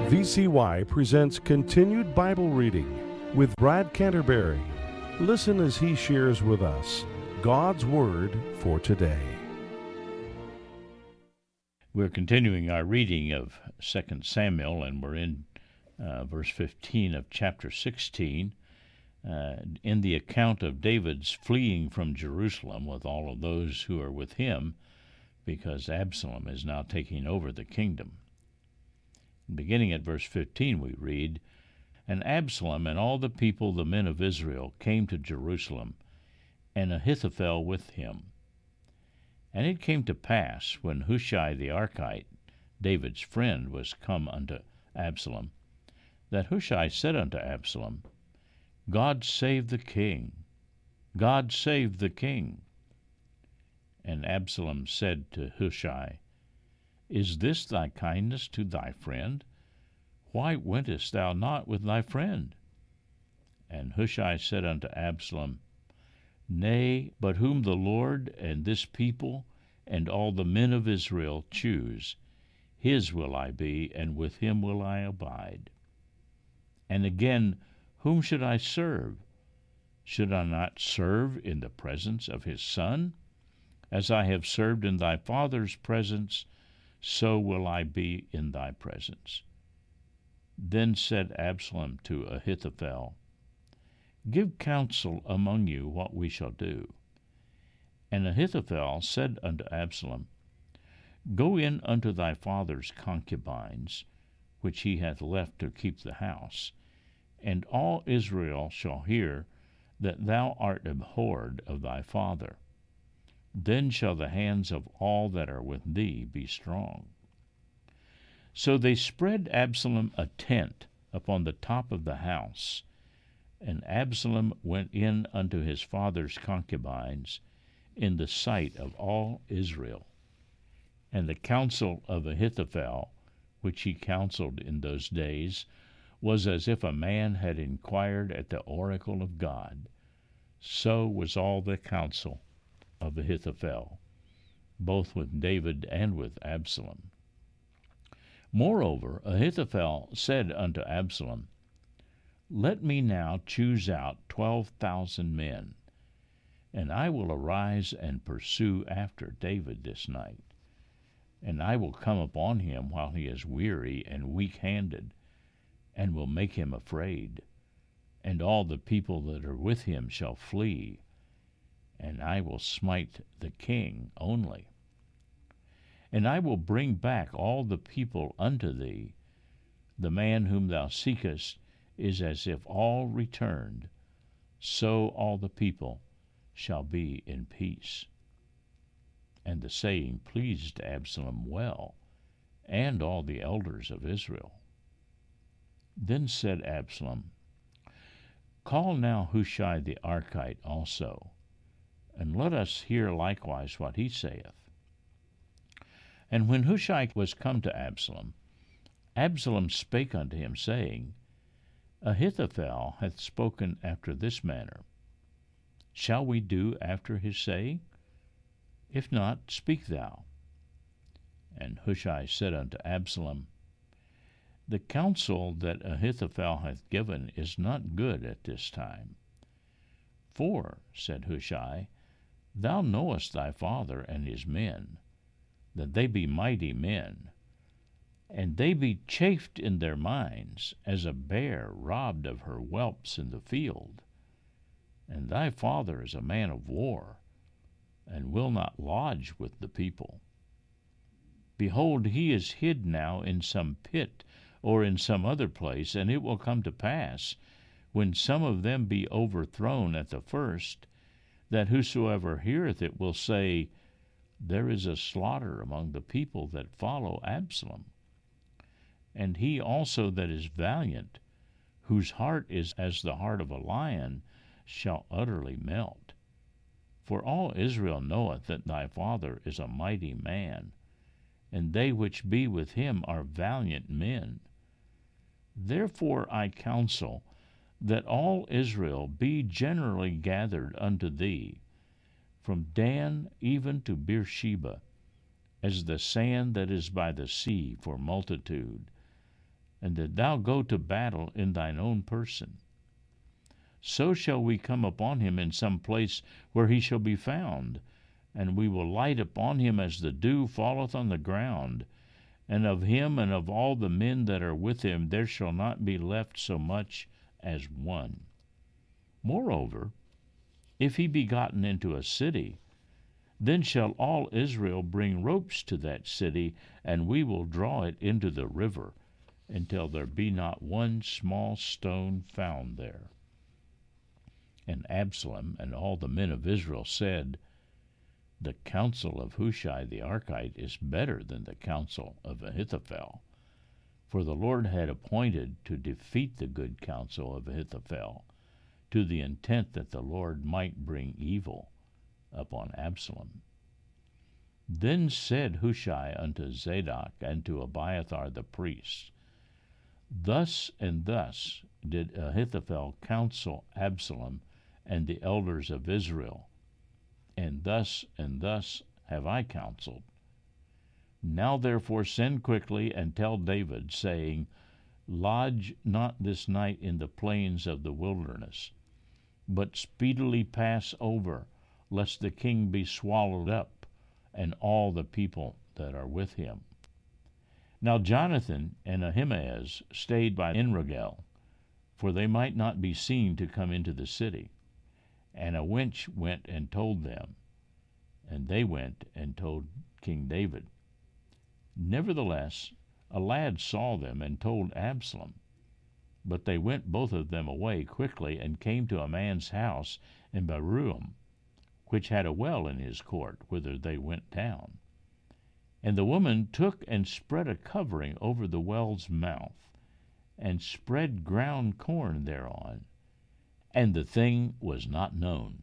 VCY presents Continued Bible Reading with Brad Canterbury. Listen as he shares with us God's Word for today. We're continuing our reading of 2 Samuel, and we're in verse 15 of chapter 16, in the account of David's fleeing from Jerusalem with all of those who are with him, because Absalom is now taking over the kingdom. Beginning at verse 15, we read, "And Absalom and all the people, the men of Israel, came to Jerusalem, and Ahithophel with him. And it came to pass, when Hushai the Archite, David's friend, was come unto Absalom, that Hushai said unto Absalom, God save the king! God save the king! And Absalom said to Hushai, Is this thy kindness to thy friend? Why wentest thou not with thy friend? And Hushai said unto Absalom, Nay, but whom the Lord and this people and all the men of Israel choose, his will I be, and with him will I abide. And again, whom should I serve? Should I not serve in the presence of his son? As I have served in thy father's presence, so will I be in thy presence. Then said Absalom to Ahithophel, Give counsel among you what we shall do. And Ahithophel said unto Absalom, Go in unto thy father's concubines, which he hath left to keep the house, and all Israel shall hear that thou art abhorred of thy father. Then shall the hands of all that are with thee be strong. So they spread Absalom a tent upon the top of the house, and Absalom went in unto his father's concubines in the sight of all Israel. And the counsel of Ahithophel, which he counseled in those days, was as if a man had inquired at the oracle of God. So was all the counsel of Ahithophel, both with David and with Absalom. Moreover, Ahithophel said unto Absalom, Let me now choose out 12,000 men, and I will arise and pursue after David this night. And I will come upon him while he is weary and weak-handed, and will make him afraid. And all the people that are with him shall flee, and I will smite the king only. And I will bring back all the people unto thee. The man whom thou seekest is as if all returned, so all the people shall be in peace. And the saying pleased Absalom well, and all the elders of Israel. Then said Absalom, Call now Hushai the Archite also, and let us hear likewise what he saith. And when Hushai was come to Absalom, Absalom spake unto him, saying, Ahithophel hath spoken after this manner. Shall we do after his saying? If not, speak thou. And Hushai said unto Absalom, The counsel that Ahithophel hath given is not good at this time. For, said Hushai, Thou knowest thy father and his men, that they be mighty men, and they be chafed in their minds, as a bear robbed of her whelps in the field. And thy father is a man of war, and will not lodge with the people. Behold, he is hid now in some pit, or in some other place, and it will come to pass, when some of them be overthrown at the first, that whosoever heareth it will say, There is a slaughter among the people that follow Absalom. And he also that is valiant, whose heart is as the heart of a lion, shall utterly melt. For all Israel knoweth that thy father is a mighty man, and they which be with him are valiant men. Therefore I counsel that all Israel be generally gathered unto thee, from Dan even to Beersheba, as the sand that is by the sea for multitude, and that thou go to battle in thine own person. So shall we come upon him in some place where he shall be found, and we will light upon him as the dew falleth on the ground, and of him and of all the men that are with him there shall not be left so much as one. Moreover, if he be gotten into a city, then shall all Israel bring ropes to that city, and we will draw it into the river, until there be not one small stone found there. And Absalom and all the men of Israel said, The counsel of Hushai the Archite is better than the counsel of Ahithophel. For the Lord had appointed to defeat the good counsel of Ahithophel, to the intent that the Lord might bring evil upon Absalom. Then said Hushai unto Zadok and to Abiathar the priests, Thus and thus did Ahithophel counsel Absalom and the elders of Israel, and thus have I counseled. Now therefore send quickly and tell David, saying, Lodge not this night in the plains of the wilderness, but speedily pass over, lest the king be swallowed up, and all the people that are with him. Now Jonathan and Ahimaaz stayed by Enrogel, for they might not be seen to come into the city. And a wench went and told them, and they went and told King David. Nevertheless, a lad saw them and told Absalom. But they went both of them away quickly, and came to a man's house in Bahurim, which had a well in his court, whither they went down. And the woman took and spread a covering over the well's mouth, and spread ground corn thereon, and the thing was not known.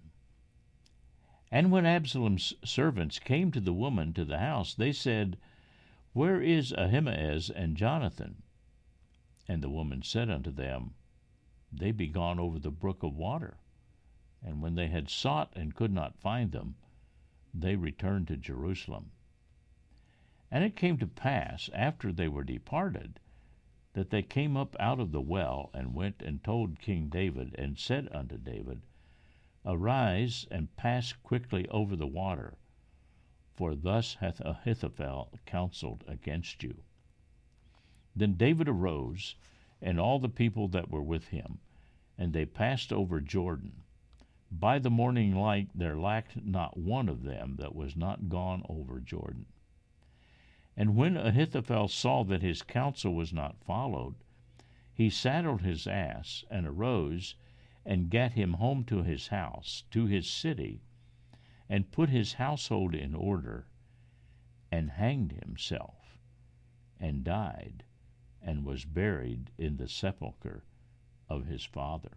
And when Absalom's servants came to the woman to the house, they said, Where is Ahimaaz and Jonathan? And the woman said unto them, They be gone over the brook of water. And when they had sought and could not find them, they returned to Jerusalem. And it came to pass, after they were departed, that they came up out of the well, and went and told King David, and said unto David, Arise, and pass quickly over the water, for thus hath Ahithophel counseled against you. Then David arose, and all the people that were with him, and they passed over Jordan. By the morning light there lacked not one of them that was not gone over Jordan. And when Ahithophel saw that his counsel was not followed, he saddled his ass, and arose, and gat him home to his house, to his city, and put his household in order, and hanged himself, and died, and was buried in the sepulchre of his father.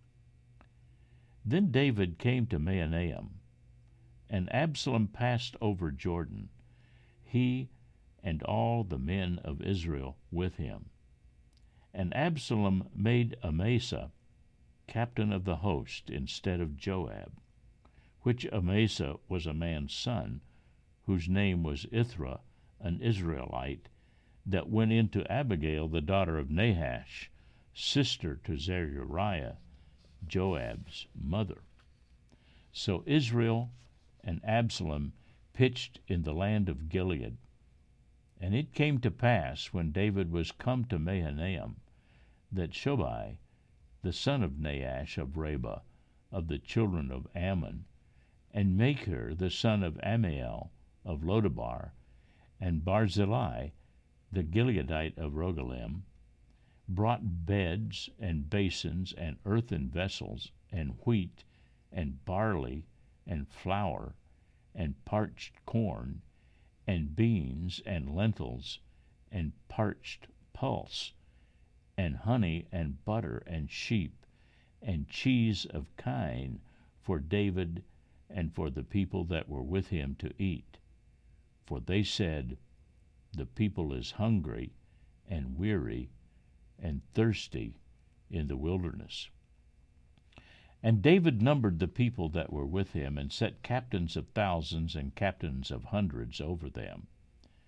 Then David came to Mahanaim, and Absalom passed over Jordan, he and all the men of Israel with him. And Absalom made Amasa captain of the host instead of Joab, which Amasa was a man's son, whose name was Ithra, an Israelite, that went into Abigail the daughter of Nahash, sister to Zeruiah, Joab's mother. So Israel and Absalom pitched in the land of Gilead. And it came to pass, when David was come to Mahanaim, that Shobai, the son of Nahash of Rabbah, of the children of Ammon, and Machir, the son of Ammiel of Lodabar, and Barzillai, the Gileadite of Rogelim, brought beds and basins and earthen vessels, and wheat, and barley, and flour, and parched corn, and beans, and lentils, and parched pulse, and honey, and butter, and sheep, and cheese of kine, for David and for the people that were with him to eat. For they said, The people is hungry, and weary, and thirsty in the wilderness. And David numbered the people that were with him, and set captains of thousands and captains of hundreds over them.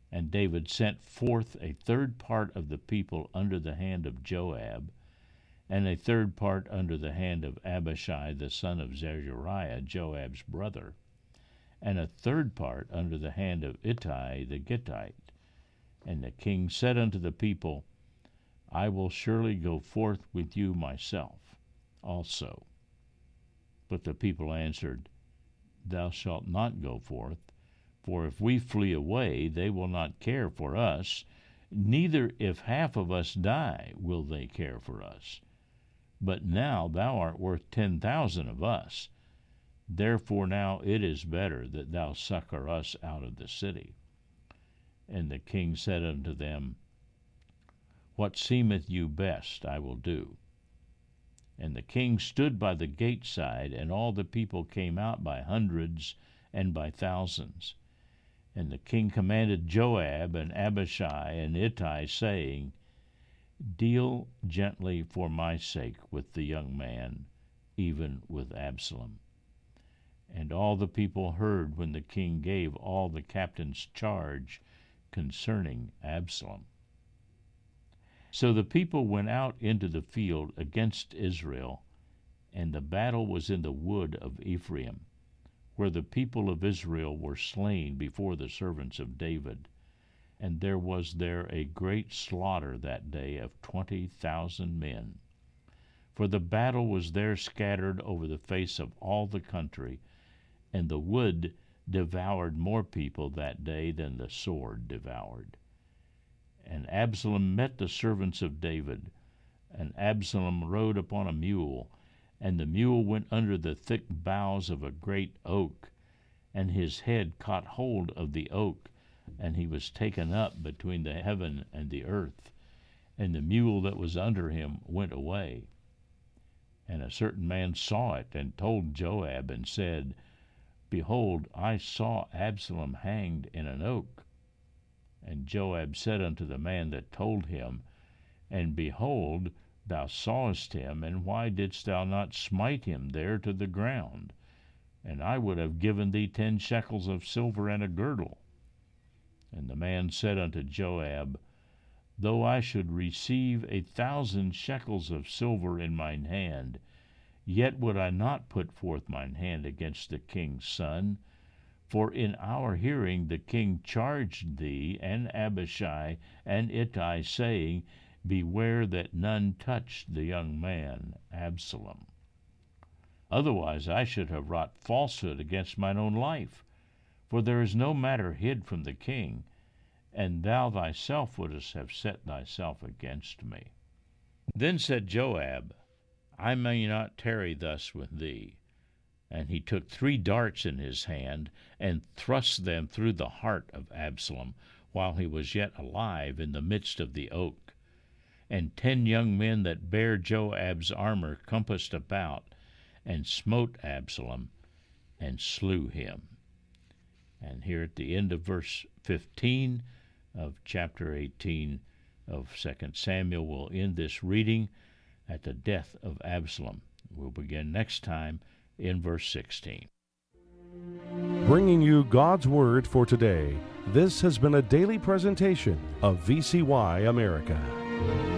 And David sent forth a third part of the people under the hand of Joab, and a third part under the hand of Abishai the son of Zeruiah, Joab's brother, and a third part under the hand of Ittai the Gittite. And the king said unto the people, I will surely go forth with you myself also. But the people answered, Thou shalt not go forth, for if we flee away, they will not care for us, neither if half of us die will they care for us. But now thou art worth 10,000 of us. Therefore now it is better that thou succor us out of the city. And the king said unto them, What seemeth you best I will do. And the king stood by the gate side, and all the people came out by hundreds and by thousands. And the king commanded Joab and Abishai and Ittai, saying, Deal gently for my sake with the young man, even with Absalom. And all the people heard when the king gave all the captains charge concerning Absalom. So the people went out into the field against Israel, and the battle was in the wood of Ephraim, where the people of Israel were slain before the servants of David. And there was there a great slaughter that day of 20,000 men. For the battle was there scattered over the face of all the country, and the wood devoured more people that day than the sword devoured. And Absalom met the servants of David, and Absalom rode upon a mule, and the mule went under the thick boughs of a great oak, and his head caught hold of the oak, and he was taken up between the heaven and the earth, and the mule that was under him went away. And a certain man saw it, and told Joab, and said, Behold, I saw Absalom hanged in an oak. And Joab said unto the man that told him, And behold, thou sawest him, and why didst thou not smite him there to the ground? And I would have given thee 10 shekels of silver and a girdle. And the man said unto Joab, Though I should receive 1,000 shekels of silver in mine hand, yet would I not put forth mine hand against the king's son. For in our hearing the king charged thee and Abishai and Ittai, saying, Beware that none touch the young man Absalom. Otherwise I should have wrought falsehood against mine own life. For there is no matter hid from the king, and thou thyself wouldst have set thyself against me. Then said Joab, I may not tarry thus with thee. And he took 3 darts in his hand, and thrust them through the heart of Absalom, while he was yet alive in the midst of the oak. And 10 young men that bare Joab's armor compassed about, and smote Absalom, and slew him. And here at the end of verse 15 of chapter 18 of 2 Samuel, we'll end this reading at the death of Absalom. We'll begin next time in verse 16. Bringing you God's Word for today, this has been a daily presentation of VCY America.